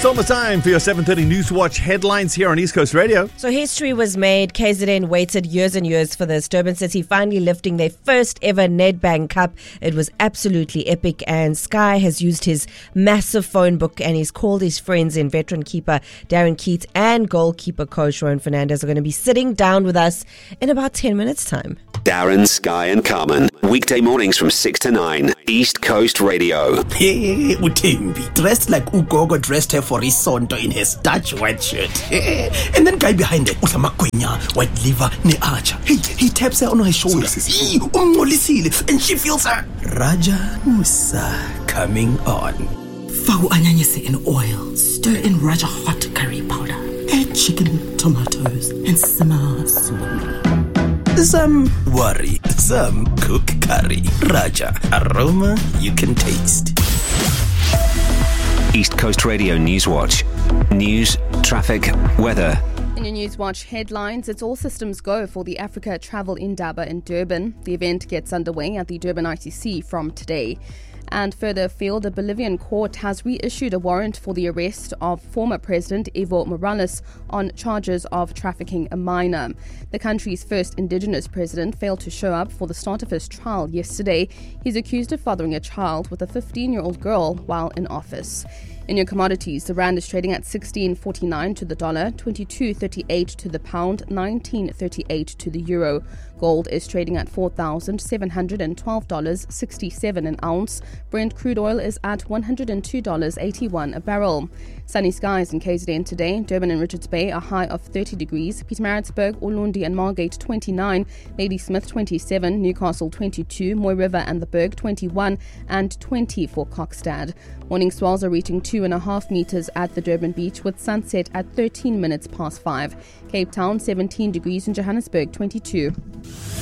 It's almost time for your 7:30 Newswatch headlines here on East Coast Radio. So history was made. KZN waited years and years for this. Durban City finally lifting their first ever Nedbank Cup. It was absolutely epic, and Sky has used his massive phone book and he's called his friends in veteran keeper Darren Keats and goalkeeper coach Rowan Fernandez are going to be sitting down with us in about 10 minutes time. Darren, Sky and Carmen. Weekday mornings from 6 to 9. East Coast Radio. Hey, Utimbi, dressed like Ugogo dressed her for Isonto in his Dutch white shirt. And then guy behind it, Utamakwenya, white liver, ne archer. He taps her on her shoulder. And she feels her. Raja Musa coming on. Fagu anyanyese in oil. Stir in Raja hot curry powder. Add chicken, tomatoes, and simmer slowly. Some worry, some cook curry. Raja, aroma you can taste. East Coast Radio Newswatch. News, traffic, weather. In your Newswatch headlines, it's all systems go for the Africa Travel Indaba in Durban. The event gets underway at the Durban ICC from today. And further afield, a Bolivian court has reissued a warrant for the arrest of former President Evo Morales on charges of trafficking a minor. The country's first indigenous president failed to show up for the start of his trial yesterday. He's accused of fathering a child with a 15-year-old girl while in office. In your commodities, the rand is trading at 16.49 to the dollar, 22.38 to the pound, 19.38 to the euro. Gold is trading at $4,712.67 an ounce. Brent crude oil is at $102.81 a barrel. Sunny skies in KZN today. Durban and Richards Bay a high of 30 degrees. Pietermaritzburg, Ulundi and Margate 29. Ladysmith 27. Newcastle 22. Moy River and the Berg 21 and 20 for Kokstad. Morning swells are reaching 2.5 meters at the Durban beach with sunset at 13 minutes past 5. Cape Town 17 degrees and Johannesburg 22.